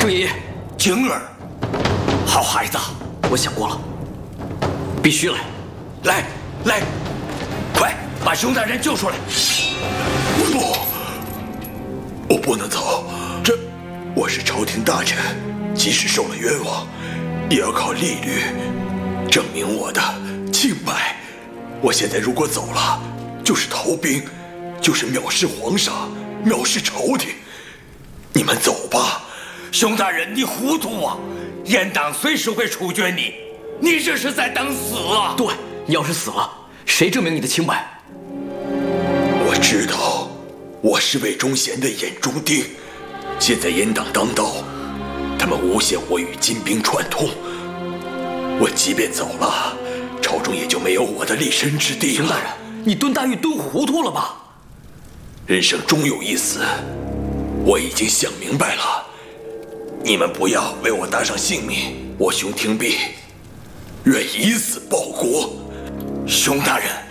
郑爷爷， 晶儿，好孩子， 我想过了，必须来。 来，快把熊大人救出来！ 不，我不能走。我是朝廷大臣，即使受了冤枉，也要靠利率证明我的清白。我现在如果走了，就是逃兵，就是藐视皇上，藐视朝廷。你们走吧。 熊大人，你糊涂啊！阉党随时会处决你，你这是在等死啊！ 对，你要是死了，谁证明你的清白？ 我知道，我是魏忠贤的眼中钉。现在阉党当道，他们诬陷我与金兵串通。我即便走了，朝中也就没有我的立身之地了。 熊大人，你蹲大狱蹲糊涂了吧？ 人生终有一死，我已经想明白了。你们不要为我搭上性命，我熊廷弼愿以死报国。 熊大人。